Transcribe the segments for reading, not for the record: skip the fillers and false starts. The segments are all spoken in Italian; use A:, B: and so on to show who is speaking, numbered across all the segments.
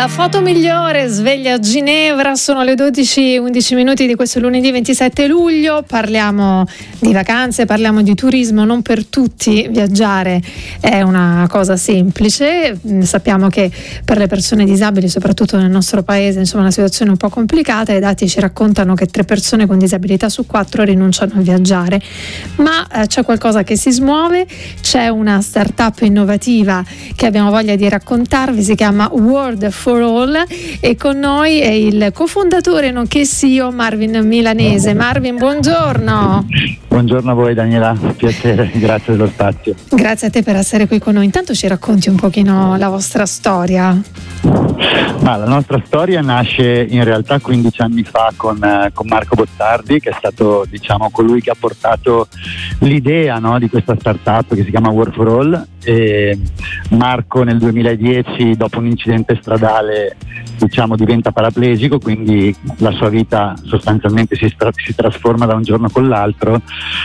A: La foto migliore, sveglia a Ginevra, sono le 12:11 di questo lunedì 27 luglio, parliamo di vacanze, parliamo di turismo. Non per tutti viaggiare è una cosa semplice, sappiamo che per le persone disabili, soprattutto nel nostro paese, insomma, è una situazione un po' complicata. I dati ci raccontano che 3 persone con disabilità su 4 rinunciano a viaggiare, ma c'è qualcosa che si smuove, c'è una startup innovativa che abbiamo voglia di raccontarvi, si chiama World for All, e con noi è il cofondatore nonché CEO Marvin Milanese. Marvin, buongiorno.
B: Buongiorno a voi Daniela, piacere, grazie dello spazio.
A: Grazie a te per essere qui con noi. Intanto ci racconti un pochino la vostra storia.
B: Ma la nostra storia nasce in realtà 15 anni fa con Marco Bottardi, che è stato, diciamo, colui che ha portato l'idea, no, di questa startup che si chiama World for All. E Marco nel 2010, dopo un incidente stradale, diciamo, diventa paraplegico, quindi la sua vita sostanzialmente si trasforma da un giorno con l'altro,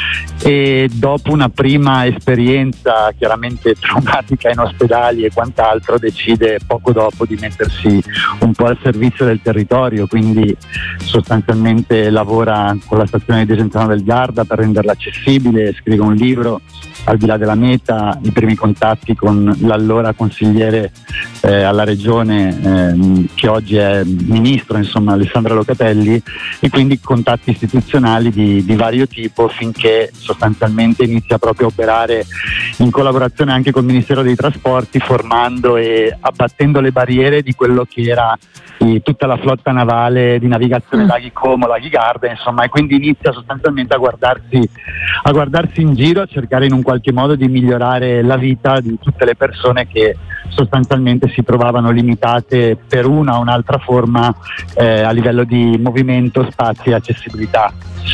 B: e dopo una prima esperienza chiaramente traumatica in ospedali e quant'altro, decide poco dopo di mettersi un po' al servizio del territorio, quindi sostanzialmente lavora con la stazione di Desenzano del Garda per renderla accessibile, scrive un libro, Al di là della meta, i primi contatti con l'allora consigliere alla regione, che oggi è ministro, insomma, Alessandra Locatelli, e quindi contatti istituzionali di vario tipo, finché sostanzialmente inizia proprio a operare in collaborazione anche col Ministero dei Trasporti, formando e abbattendo le barriere di quello che era tutta la flotta navale di navigazione Laghi Como, Laghi Garda, insomma, e quindi inizia sostanzialmente a guardarsi in giro, a cercare in un qualche modo di migliorare la vita di tutte le persone che sostanzialmente si trovavano limitate per una o un'altra forma a livello di movimento, spazi e accessibilità.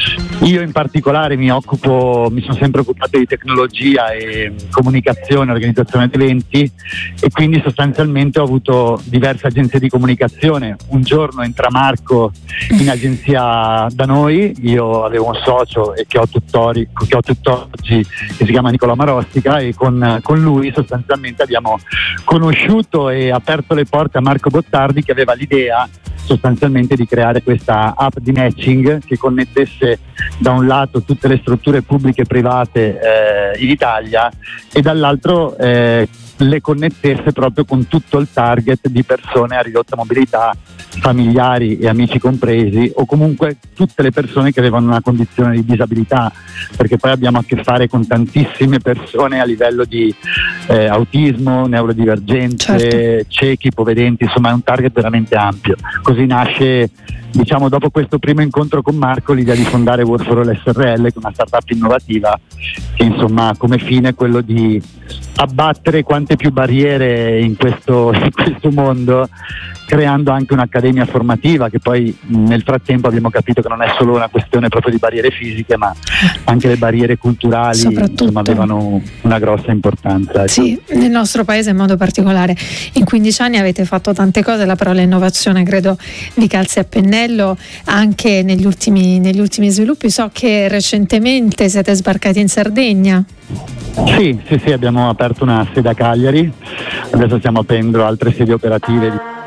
B: Io in particolare mi sono sempre occupato di tecnologia e comunicazione, organizzazione di eventi, e quindi sostanzialmente ho avuto diverse agenzie di comunicazione. Un giorno entra Marco in agenzia da noi, io avevo un socio e che ho tutt'oggi, che si chiama Nicola Marostica, e con lui sostanzialmente abbiamo conosciuto e aperto le porte a Marco Bottardi, che aveva l'idea sostanzialmente di creare questa app di matching che connettesse da un lato tutte le strutture pubbliche e private in Italia, e dall'altro le connettesse proprio con tutto il target di persone a ridotta mobilità, familiari e amici compresi, o comunque tutte le persone che avevano una condizione di disabilità, perché poi abbiamo a che fare con tantissime persone a livello di autismo, neurodivergenze, certo, ciechi, ipovedenti, insomma è un target veramente ampio. Così nasce, diciamo, dopo questo primo incontro con Marco, l'idea di fondare World for All SRL, che è una startup innovativa che, insomma, ha come fine quello di abbattere quante più barriere in questo mondo, creando anche un'accademia formativa, che poi nel frattempo abbiamo capito che non è solo una questione proprio di barriere fisiche, ma anche le barriere culturali, insomma, avevano una grossa importanza.
A: Sì, nel nostro paese in modo particolare. In 15 anni avete fatto tante cose, la parola innovazione credo vi calzi a pennello anche negli ultimi sviluppi. So che recentemente siete sbarcati in Sardegna.
B: Sì, abbiamo aperto una sede a Cagliari, adesso stiamo aprendo altre sedi operative